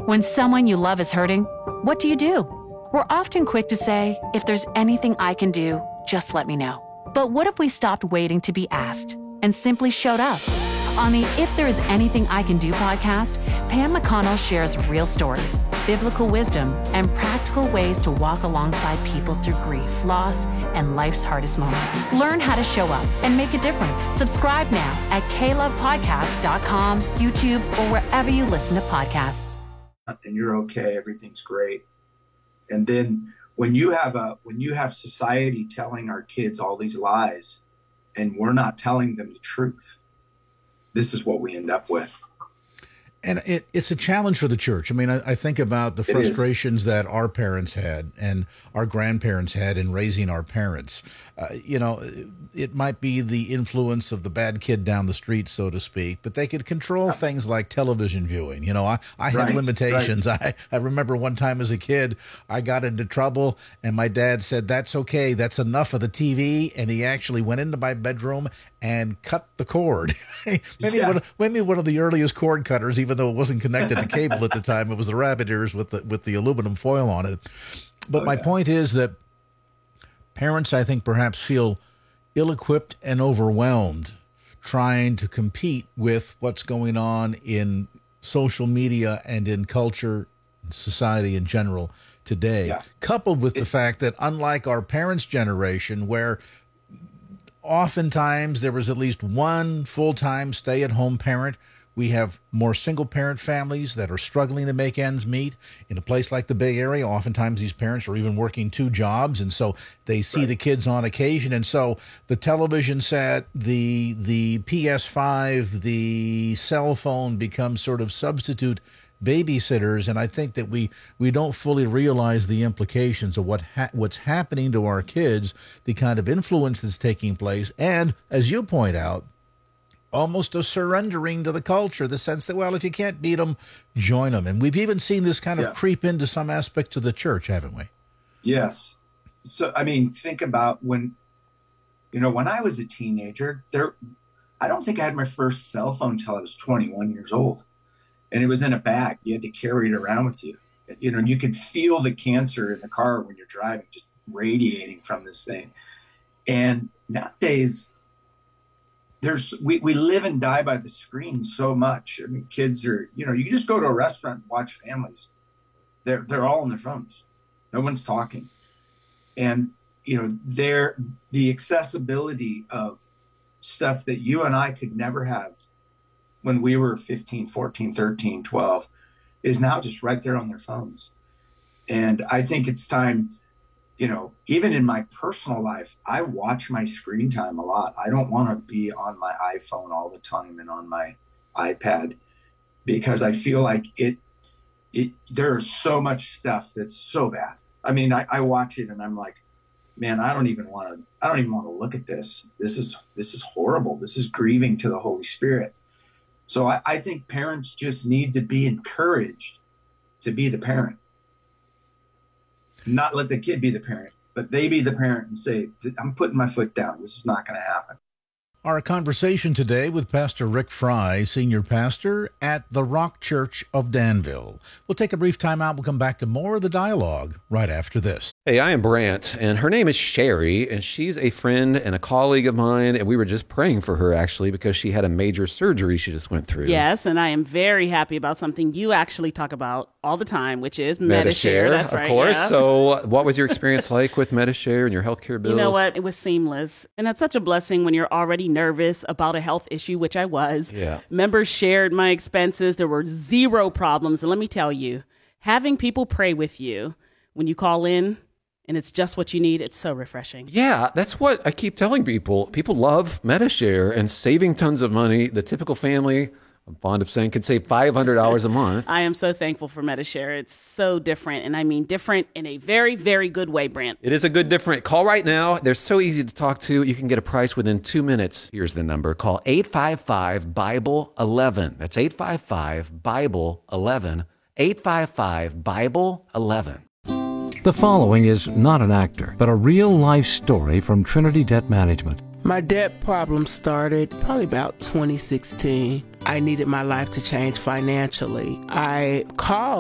When someone you love is hurting, what do? We're often quick to say, if there's anything I can do, just let me know. But what if we stopped waiting to be asked and simply showed up? On the If There Is Anything I Can Do podcast, Pam McConnell shares real stories, biblical wisdom, and practical ways to walk alongside people through grief, loss, and life's hardest moments. Learn how to show up and make a difference. Subscribe now at klovepodcast.com, YouTube, or wherever you listen to podcasts. And you're okay, everything's great. And then when you have society telling our kids all these lies and we're not telling them the truth, this is what we end up with. And it's a challenge for the church. I mean, I think about the frustrations that our parents had and our grandparents had in raising our parents. It might be the influence of the bad kid down the street, so to speak, but they could control things like television viewing. I had limitations. Right. I remember one time as a kid, I got into trouble and my dad said, "That's okay. That's enough of the TV." And he actually went into my bedroom and cut the cord. maybe one of the earliest cord cutters, even though it wasn't connected to cable at the time. It was the rabbit ears with the aluminum foil on it. But my point is that parents, I think, perhaps feel ill-equipped and overwhelmed trying to compete with what's going on in social media and in culture and society in general today, coupled with the fact that unlike our parents' generation, where oftentimes there was at least one full-time stay-at-home parent, we have more single-parent families that are struggling to make ends meet. In a place like the Bay Area, oftentimes these parents are even working two jobs, and so they see the kids on occasion. And so the television set, the PS5, the cell phone becomes sort of substitute babysitters, and I think that we don't fully realize the implications of what's happening to our kids, the kind of influence that's taking place, and, as you point out, almost a surrendering to the culture, the sense that, well, if you can't beat them, join them. And we've even seen this kind of creep into some aspect of the church, haven't we? Yes. So, I mean, think about when I was a teenager, I don't think I had my first cell phone until I was 21 years old. And it was in a bag. You had to carry it around with you. And you could feel the cancer in the car when you're driving, just radiating from this thing. And nowadays, we live and die by the screen so much. I mean, kids are, you just go to a restaurant and watch families. They're all on their phones. No one's talking. And, the accessibility of stuff that you and I could never have when we were 15, 14, 13, 12 is now just right there on their phones. And I think it's time, even in my personal life, I watch my screen time a lot. I don't want to be on my iPhone all the time and on my iPad because I feel like there's so much stuff that's so bad. I mean, I watch it and I'm like, man, I don't even want to look at this. This is horrible. This is grieving to the Holy Spirit. So I think parents just need to be encouraged to be the parent. Not let the kid be the parent, but they be the parent and say, I'm putting my foot down. This is not going to happen. Our conversation today with Pastor Rick Fry, Senior Pastor at the Rock Church of Danville. We'll take a brief time out. We'll come back to more of the dialogue right after this. Hey, I am Brant, and her name is Sherry, and she's a friend and a colleague of mine, and we were just praying for her, actually, because she had a major surgery she just went through. Yes, and I am very happy about something you actually talk about all the time, which is Medi-Share. That's right, of course. Yeah. So what was your experience like with Medi-Share and your healthcare bills? You know what? It was seamless, and that's such a blessing when you're already nervous about a health issue, which I was. Yeah. Members shared my expenses. There were zero problems, and let me tell you, having people pray with you when you call in, and it's just what you need, it's so refreshing. Yeah, that's what I keep telling people. People love Medi-Share and saving tons of money. The typical family, I'm fond of saying, could save $500 a month. I am so thankful for Medi-Share. It's so different, and I mean different in a very, very good way, Brant. It is a good different. Call right now. They're so easy to talk to. You can get a price within 2 minutes. Here's the number. Call 855-BIBLE-11. That's 855-BIBLE-11. 855-BIBLE-11. The following is not an actor, but a real-life story from Trinity Debt Management. My debt problem started probably about 2016. I needed my life to change financially. I called